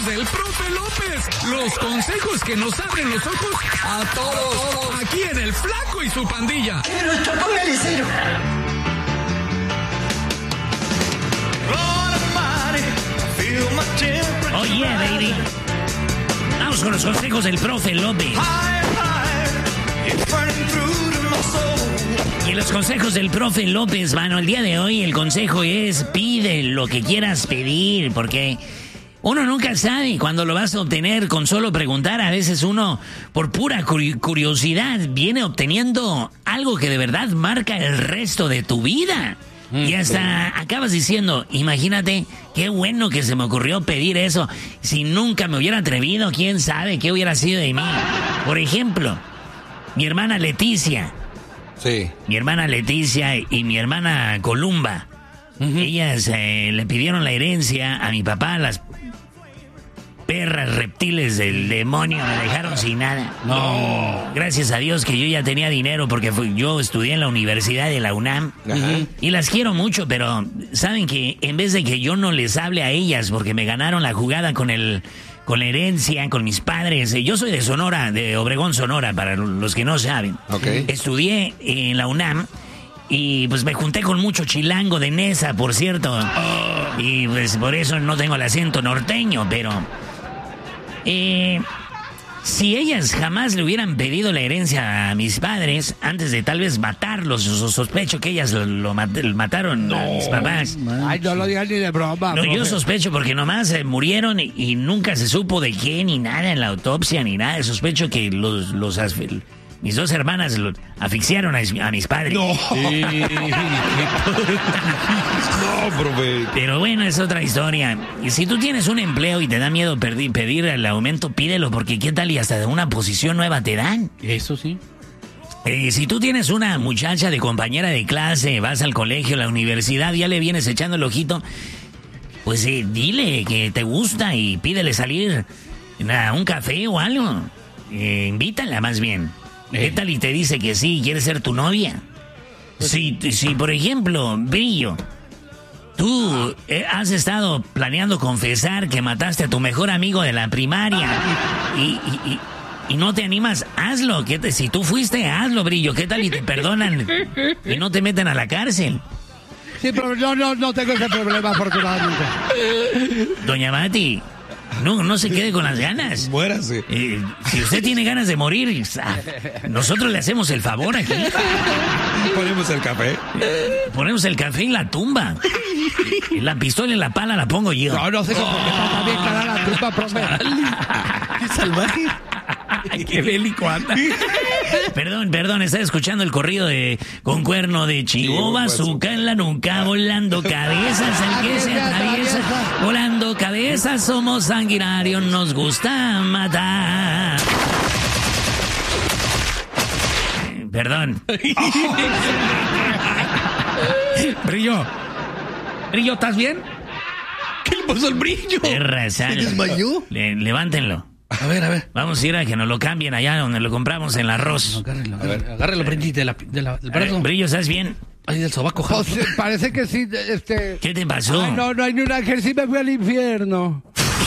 del profe López. Los consejos que nos abren los ojos a todos. Aquí en El Flaco y su pandilla. Pero póngale cero. Oh yeah, baby. Vamos con los consejos del profe López. Y los consejos del profe López, mano, el día de hoy el consejo es pide lo que quieras pedir, porque uno nunca sabe cuándo lo vas a obtener con solo preguntar. A veces uno, por pura curiosidad, viene obteniendo algo que de verdad marca el resto de tu vida. Y hasta acabas diciendo, imagínate, qué bueno que se me ocurrió pedir eso. Si nunca me hubiera atrevido, quién sabe qué hubiera sido de mí. Por ejemplo, mi hermana Leticia. Sí. Mi hermana Leticia y mi hermana Columba. Ellas le pidieron la herencia a mi papá. Las perras reptiles del demonio me dejaron sin nada. No. Gracias a Dios que yo ya tenía dinero porque yo estudié en la Universidad de la UNAM. Y las quiero mucho, pero saben que en vez de que yo no les hable a ellas porque me ganaron la jugada con la herencia, con mis padres. Yo soy de Sonora, de Obregón, Sonora, para los que no saben. Okay. Estudié en la UNAM y pues me junté con mucho chilango de Nesa, por cierto. Y pues por eso no tengo el acento norteño, pero... si ellas jamás le hubieran pedido la herencia a mis padres, antes de tal vez matarlos, sospecho que ellas lo mataron a mis papás. Ay, no lo digas ni de broma. No, profe. yo sospecho porque nomás murieron y nunca se supo de qué, ni nada en la autopsia, ni nada. Sospecho que mis dos hermanas asfixiaron a mis padres. No. No, profe. Pero bueno, es otra historia. Y si tú tienes un empleo y te da miedo pedir el aumento, pídelo, porque qué tal y hasta de una posición nueva te dan. Eso sí. Si tú tienes una muchacha de compañera de clase, vas al colegio, a la universidad, ya le vienes echando el ojito, pues dile que te gusta y pídele salir a un café o algo. Invítala más bien. ¿Qué tal y te dice que sí, quiere ser tu novia? Si por ejemplo, Brillo, tú has estado planeando confesar que mataste a tu mejor amigo de la primaria y no te animas, hazlo. Si tú fuiste, hazlo, Brillo. ¿Qué tal y te perdonan y no te meten a la cárcel? Sí, pero no tengo ese problema, afortunadamente. Doña Mati, no se quede con las ganas. Muérase. Si usted tiene ganas de morir, nosotros le hacemos el favor aquí. Ponemos el café. Ponemos el café en la tumba. Y la pistola en la pala la pongo yo. No sé por qué está bien cara la tumba, profe. ¡Qué salvaje! ¡Qué bélico anda! Perdón, estaba escuchando el corrido con cuerno de Chivo Bazooka en la nuca, volando cabezas, el que se atraviesa, volando cabezas, somos sanguinarios, nos gusta matar. Perdón. Brillo, ¿estás bien? ¿Qué le pasó al Brillo? ¿Se desmayó? Levántenlo. A ver. Vamos a ir a que nos lo cambien allá donde lo compramos en el arroz. Agárrelo, Brillo, del brazo. Brillo, ¿estás bien? Ay, del sobaco. Parece que sí, ¿Qué te pasó? Ay, no hay ni un ángel, sí me fui al infierno.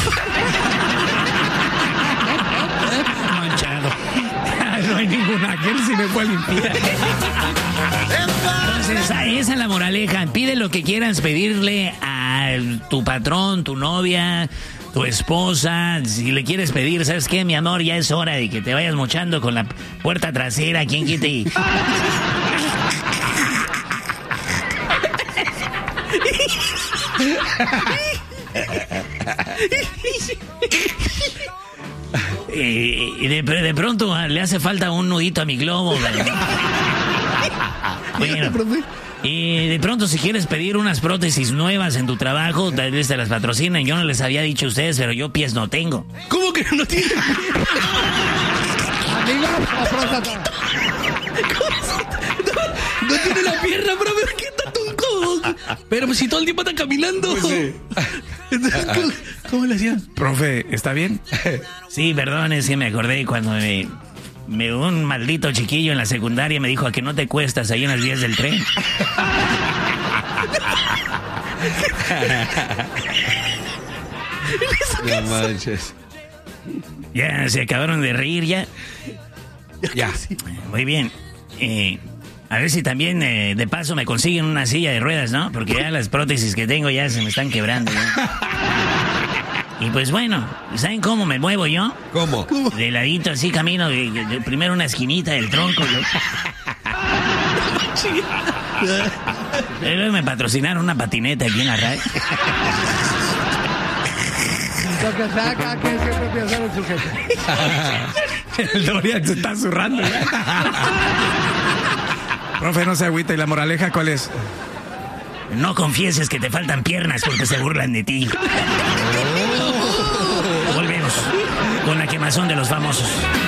Manchado. No hay ningún ángel, si me fue al infierno. Entonces, esa es la moraleja. Pide lo que quieras pedirle a tu patrón, tu novia, tu esposa. Si le quieres pedir, ¿sabes qué, mi amor? Ya es hora de que te vayas mochando con la puerta trasera. ¿Quién quite? Y de pronto le hace falta un nudito a mi globo. Bueno, y de pronto si quieres pedir unas prótesis nuevas en tu trabajo, tal vez te las patrocinen. Yo no les había dicho a ustedes, pero yo pies no tengo. ¿Cómo que no tiene? No tiene la pierna, pero ¿qué está tonto? Pero pues si todo el tiempo está caminando. Pues sí. Entonces, ¿cómo le hacían? Profe, ¿está bien? Sí, perdón, es que me acordé cuando un maldito chiquillo en la secundaria me dijo a que no te cuestas ahí en las vías del tren. No manches. Ya se acabaron de reír ya. Ya. Muy bien. A ver si también de paso me consiguen una silla de ruedas, ¿no? Porque ya las prótesis que tengo ya se me están quebrando. Y pues bueno, ¿saben cómo me muevo yo? ¿Cómo? De ladito así camino, de primero una esquinita del tronco. Luego me patrocinaron una patineta aquí en la radio. Lo que sea, cada quien siempre piensa en su jefe. El Dorian se está zurrando. Profe, no se agüita. ¿Y la moraleja cuál es? No confieses que te faltan piernas porque se burlan de ti. Volvemos con la quemazón de los famosos.